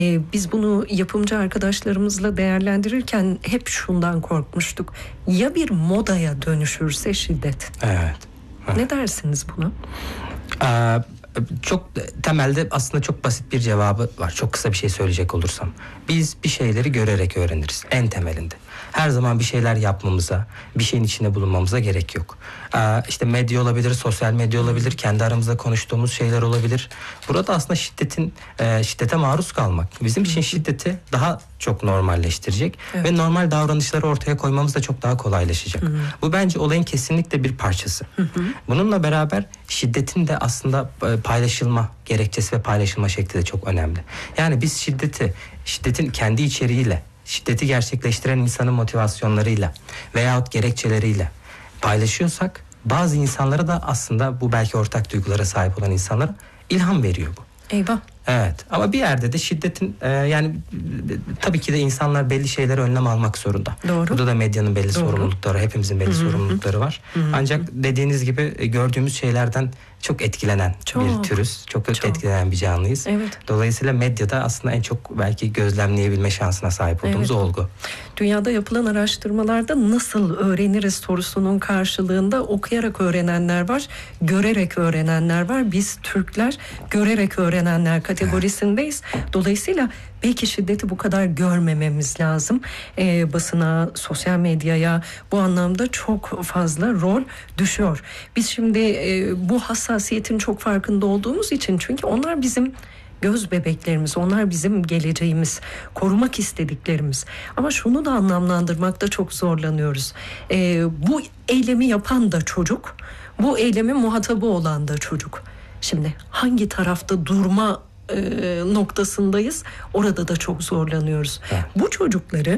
Biz bunu yapımcı arkadaşlarımızla değerlendirirken hep şundan korkmuştuk. Ya bir modaya dönüşürse şiddet? Evet. Ne dersiniz buna? Çok temelde aslında çok basit bir cevabı var. Çok kısa bir şey söyleyecek olursam. Biz bir şeyleri görerek öğreniriz en temelinde. Her zaman bir şeyler yapmamıza, bir şeyin içinde bulunmamıza gerek yok. İşte medya olabilir, sosyal medya olabilir, kendi aramızda konuştuğumuz şeyler olabilir. Burada aslında şiddete maruz kalmak bizim için şiddeti daha çok normalleştirecek ve normal davranışları ortaya koymamız da çok daha kolaylaşacak. Bu bence olayın kesinlikle bir parçası. Bununla beraber şiddetin de aslında paylaşılma gerekçesi ve paylaşılma şekli de çok önemli. Yani biz şiddetin kendi içeriğiyle, şiddeti gerçekleştiren insanın motivasyonlarıyla veyahut gerekçeleriyle paylaşıyorsak bazı insanlara da aslında bu belki ortak duygulara sahip olan insanlara ilham veriyor bu. Eyvah. Evet, ama bir yerde de şiddetin yani tabii ki de insanlar belli şeylere önlem almak zorunda. Doğru. Burada da medyanın belli sorumlulukları, hepimizin belli sorumlulukları var. Ancak dediğiniz gibi gördüğümüz şeylerden çok etkilenen bir türüz. Çok etkilenen bir canlıyız. Evet. Dolayısıyla medyada aslında en çok belki gözlemleyebilme şansına sahip olduğumuz olgu. Dünyada yapılan araştırmalarda nasıl öğreniriz sorusunun karşılığında okuyarak öğrenenler var, görerek öğrenenler var. Biz Türkler görerek öğrenenler kategorisindeyiz. Dolayısıyla belki şiddeti bu kadar görmememiz lazım. Basına, sosyal medyaya bu anlamda çok fazla rol düşüyor. Biz şimdi bu hassasiyetin çok farkında olduğumuz için, çünkü onlar bizim göz bebeklerimiz, onlar bizim geleceğimiz, korumak istediklerimiz. Ama şunu da anlamlandırmakta çok zorlanıyoruz. Bu eylemi yapan da çocuk, bu eylemin muhatabı olan da çocuk. Şimdi hangi tarafta durma noktasındayız, orada da çok zorlanıyoruz. Evet. Bu çocukları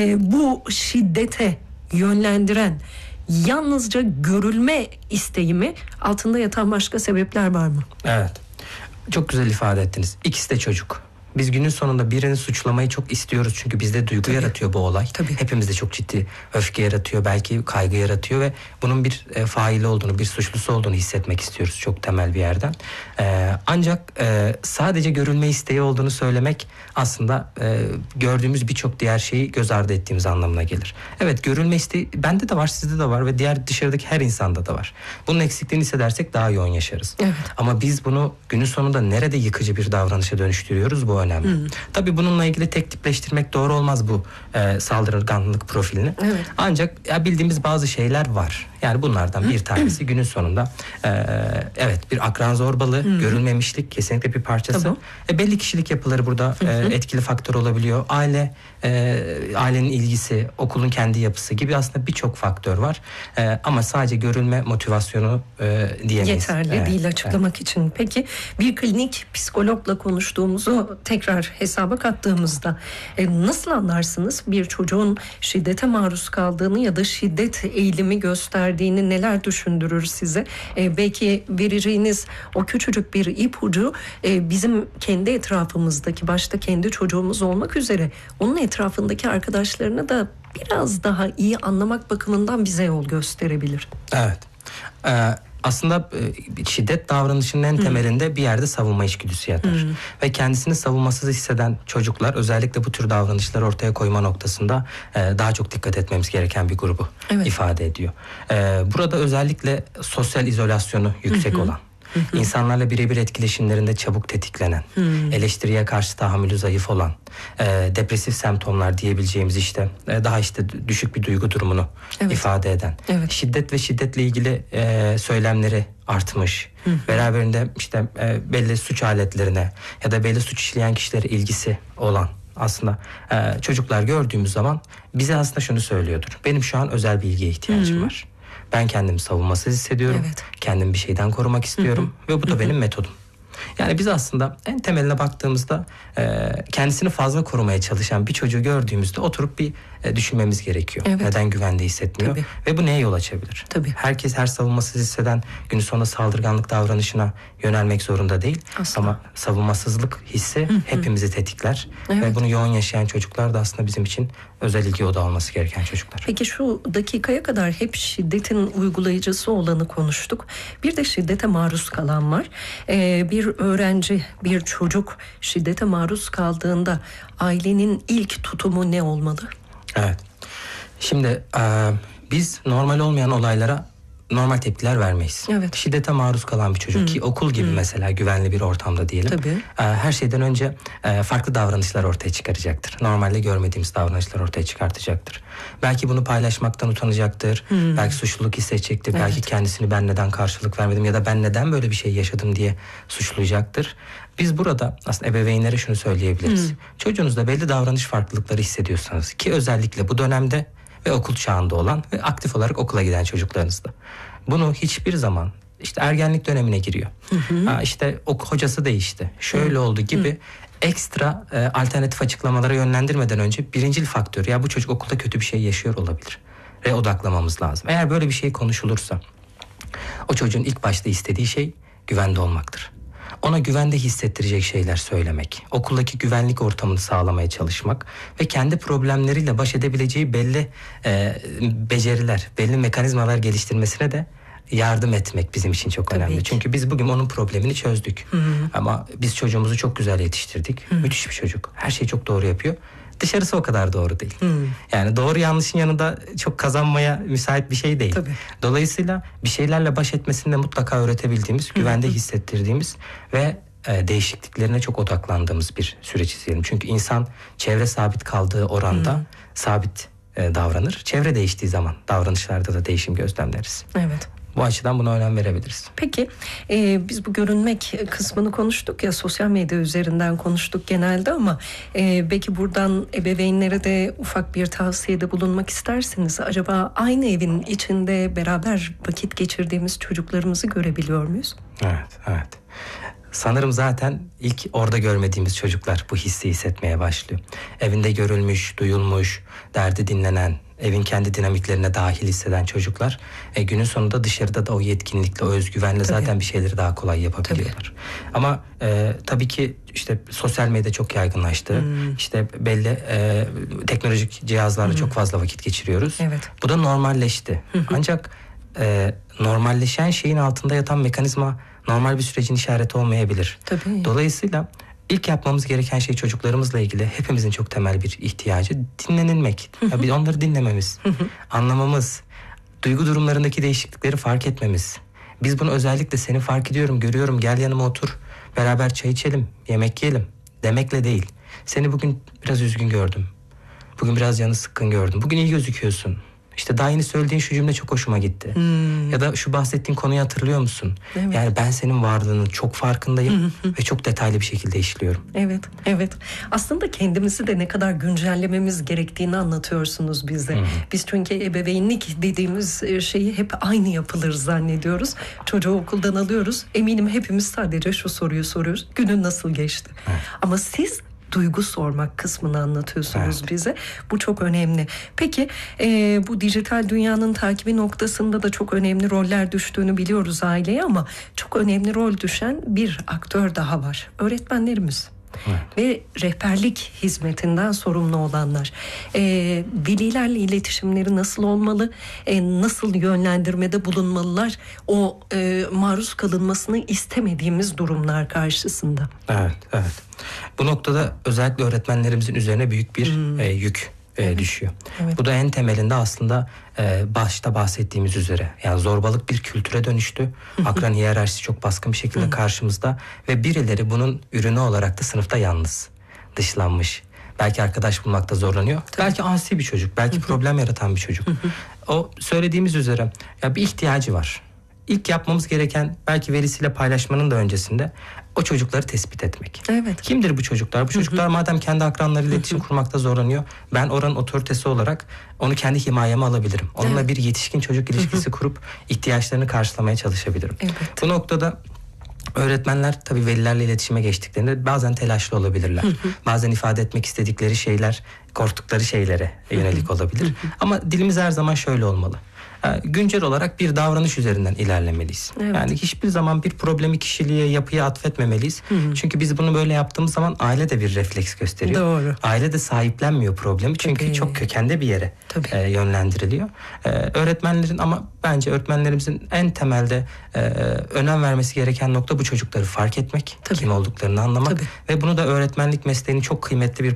bu şiddete yönlendiren yalnızca görülme isteği mi, altında yatan başka sebepler var mı? Evet. Çok güzel ifade ettiniz. İkisi de çocuk. Biz günün sonunda birini suçlamayı çok istiyoruz. Çünkü bizde duygu yaratıyor bu olay. Hepimizde çok ciddi öfke yaratıyor, belki kaygı yaratıyor ve bunun bir faili olduğunu, bir suçlusu olduğunu hissetmek istiyoruz çok temel bir yerden. Ancak sadece görülme isteği olduğunu söylemek aslında gördüğümüz birçok diğer şeyi göz ardı ettiğimiz anlamına gelir. Evet, görülme isteği bende de var, sizde de var ve diğer dışarıdaki her insanda da var. Bunun eksikliğini hissedersek daha yoğun yaşarız. Evet. Ama biz bunu günün sonunda nerede yıkıcı bir davranışa dönüştürüyoruz, bu önemli. Tabii bununla ilgili tek tipleştirmek doğru olmaz bu saldırganlık profilini. Evet. Ancak bildiğimiz bazı şeyler var. Yani bunlardan bir tanesi günün sonunda evet, bir akran zorbalığı, görülmemişlik kesinlikle bir parçası. Belli kişilik yapıları burada etkili faktör olabiliyor. Ailenin ilgisi, okulun kendi yapısı gibi aslında birçok faktör var. Ama sadece görülme motivasyonu diyemeyiz. Yeterli değil açıklamak için. Peki bir klinik psikologla konuştuğumuzu tekrar hesaba kattığımızda nasıl anlarsınız bir çocuğun şiddete maruz kaldığını ya da şiddet eğilimi gösterdiğini, neler düşündürür size? Belki vereceğiniz o küçücük bir ipucu bizim kendi etrafımızdaki, başta kendi çocuğumuz olmak üzere onun etrafındaki arkadaşlarını da biraz daha iyi anlamak bakımından bize yol gösterebilir. Evet. Aslında şiddet davranışının en temelinde bir yerde savunma içgüdüsü yatar. Ve kendisini savunmasız hisseden çocuklar özellikle bu tür davranışları ortaya koyma noktasında daha çok dikkat etmemiz gereken bir grubu ifade ediyor. Burada özellikle sosyal izolasyonu yüksek olan, İnsanlarla birebir etkileşimlerinde çabuk tetiklenen, eleştiriye karşı tahammülü zayıf olan, depresif semptomlar diyebileceğimiz daha düşük bir duygu durumunu ifade eden, şiddet ve şiddetle ilgili söylemleri artmış, beraberinde belli suç aletlerine ya da belli suç işleyen kişilere ilgisi olan aslında çocuklar gördüğümüz zaman bize aslında şunu söylüyordur: benim şu an özel bilgiye ihtiyacım var. Ben kendimi savunmasız hissediyorum. Kendimi bir şeyden korumak istiyorum. Ve bu da benim metodum. Yani biz aslında en temeline baktığımızda kendisini fazla korumaya çalışan bir çocuğu gördüğümüzde oturup bir düşünmemiz gerekiyor. Neden güvende hissetmiyor? Ve bu neye yol açabilir? Herkes her savunmasız hisseden günün sonunda saldırganlık davranışına yönelmek zorunda değil. Ama savunmasızlık hissi hepimizi tetikler. Ve bunu yoğun yaşayan çocuklar da aslında bizim için özel ilgi odağı olması gereken çocuklar. Peki şu dakikaya kadar hep şiddetin uygulayıcısı olanı konuştuk. Bir de şiddete maruz kalan var. Bir bir öğrenci, bir çocuk şiddete maruz kaldığında ailenin ilk tutumu ne olmalı? Evet. Şimdi biz normal olmayan olaylara normal tepkiler vermeyiz. Evet. Şiddete maruz kalan bir çocuk ki okul gibi mesela güvenli bir ortamda diyelim. Tabii. Her şeyden önce farklı davranışlar ortaya çıkaracaktır. Normalde görmediğimiz davranışlar ortaya çıkartacaktır. Belki bunu paylaşmaktan utanacaktır. Belki suçluluk hissedecektir. Evet. Belki kendisini ben neden karşılık vermedim ya da ben neden böyle bir şey yaşadım diye suçlayacaktır. Biz burada aslında ebeveynlere şunu söyleyebiliriz. Çocuğunuzda belli davranış farklılıkları hissediyorsanız ki özellikle bu dönemde ve okul çağında olan ve aktif olarak okula giden çocuklarınızda. Bunu hiçbir zaman işte ergenlik dönemine giriyor. İşte hocası değişti. Şöyle oldu gibi ekstra alternatif açıklamalara yönlendirmeden önce birincil faktör ya bu çocuk okulda kötü bir şey yaşıyor olabilir. Ve odaklamamız lazım. Eğer böyle bir şey konuşulursa o çocuğun ilk başta istediği şey güvende olmaktır. Ona güvende hissettirecek şeyler söylemek, okuldaki güvenlik ortamını sağlamaya çalışmak ve kendi problemleriyle baş edebileceği belli beceriler, belli mekanizmalar geliştirmesine de yardım etmek bizim için çok önemli. Çünkü biz bugün onun problemini çözdük. Ama biz çocuğumuzu çok güzel yetiştirdik. Müthiş bir çocuk. Her şeyi çok doğru yapıyor. Dışarısı o kadar doğru değil. Yani doğru yanlışın yanında çok kazanmaya müsait bir şey değil. Tabii. Dolayısıyla bir şeylerle baş etmesini de mutlaka öğretebildiğimiz, güvende hissettirdiğimiz ve değişikliklerine çok odaklandığımız bir süreç izleyelim. Çünkü insan çevre sabit kaldığı oranda sabit davranır. Çevre değiştiği zaman davranışlarda da değişim gözlemleriz. Evet. Bu açıdan buna önem verebiliriz. Peki biz bu görünmek kısmını konuştuk ya, sosyal medya üzerinden konuştuk genelde ama belki buradan ebeveynlere de ufak bir tavsiyede bulunmak isterseniz acaba aynı evin içinde beraber vakit geçirdiğimiz çocuklarımızı görebiliyor muyuz? Evet. Sanırım zaten ilk orada görmediğimiz çocuklar bu hissi hissetmeye başlıyor. Evinde görülmüş, duyulmuş, derdi dinlenen, evin kendi dinamiklerine dahil hisseden çocuklar günün sonunda dışarıda da o yetkinlikle, o özgüvenle zaten bir şeyleri daha kolay yapabiliyorlar. Ama tabii ki işte sosyal medya çok yaygınlaştı. İşte belli teknolojik cihazlarla çok fazla vakit geçiriyoruz. Evet. Bu da normalleşti. Ancak normalleşen şeyin altında yatan mekanizma normal bir sürecin işareti olmayabilir. Tabii. Dolayısıyla ilk yapmamız gereken şey çocuklarımızla ilgili hepimizin çok temel bir ihtiyacı dinlenilmek. Bir onları dinlememiz, anlamamız, duygu durumlarındaki değişiklikleri fark etmemiz. Biz bunu özellikle seni fark ediyorum, görüyorum, gel yanıma otur, beraber çay içelim, yemek yiyelim demekle değil. Seni bugün biraz üzgün gördüm. Bugün biraz canı sıkkın gördüm. Bugün iyi gözüküyorsun. İşte daha yeni söylediğin şu cümle çok hoşuma gitti. Ya da şu bahsettiğin konuyu hatırlıyor musun? Evet. Yani ben senin varlığının çok farkındayım ve çok detaylı bir şekilde işliyorum. Evet. Aslında kendimizi de ne kadar güncellememiz gerektiğini anlatıyorsunuz bize. Biz çünkü ebeveynlik dediğimiz şeyi hep aynı yapılır zannediyoruz. Çocuğu okuldan alıyoruz. Eminim hepimiz sadece şu soruyu soruyoruz. Günün nasıl geçti? Ama siz duygu sormak kısmını anlatıyorsunuz bize. Bu çok önemli. Peki bu dijital dünyanın takibi noktasında da çok önemli roller düştüğünü biliyoruz aileye ama çok önemli rol düşen bir aktör daha var. Öğretmenlerimiz. Ve rehberlik hizmetinden sorumlu olanlar. Velilerle iletişimleri nasıl olmalı? Nasıl yönlendirmede bulunmalılar? O maruz kalınmasını istemediğimiz durumlar karşısında. Evet. Bu noktada özellikle öğretmenlerimizin üzerine büyük bir yük düşüyor. Bu da en temelinde aslında başta bahsettiğimiz üzere yani zorbalık bir kültüre dönüştü. Akran hiyerarşisi çok baskın bir şekilde karşımızda ve birileri bunun ürünü olarak da sınıfta yalnız, dışlanmış. Belki arkadaş bulmakta zorlanıyor. Belki asi bir çocuk, belki problem yaratan bir çocuk. O söylediğimiz üzere ya bir ihtiyacı var. İlk yapmamız gereken belki velisiyle paylaşmanın da öncesinde o çocukları tespit etmek. Evet. Kimdir bu çocuklar? Bu çocuklar madem kendi akranlarıyla iletişim kurmakta zorlanıyor, ben oranın otoritesi olarak onu kendi himayeme alabilirim. Onunla bir yetişkin çocuk ilişkisi kurup ihtiyaçlarını karşılamaya çalışabilirim. Evet. Bu noktada öğretmenler tabii velilerle iletişime geçtiklerinde bazen telaşlı olabilirler. Bazen ifade etmek istedikleri şeyler, korktukları şeylere yönelik olabilir. Ama dilimiz her zaman şöyle olmalı. güncel olarak bir davranış üzerinden ilerlemeliyiz. Evet. Yani hiçbir zaman bir problemi kişiliğe, yapıya atfetmemeliyiz. Çünkü biz bunu böyle yaptığımız zaman aile de bir refleks gösteriyor. Doğru. Aile de sahiplenmiyor problemi. Çünkü Tabii. çok kökende bir yere Tabii. yönlendiriliyor. Öğretmenlerin ama bence öğretmenlerimizin en temelde önem vermesi gereken nokta bu çocukları fark etmek, Tabii. kim olduklarını anlamak Tabii. ve bunu da öğretmenlik mesleğinin çok kıymetli bir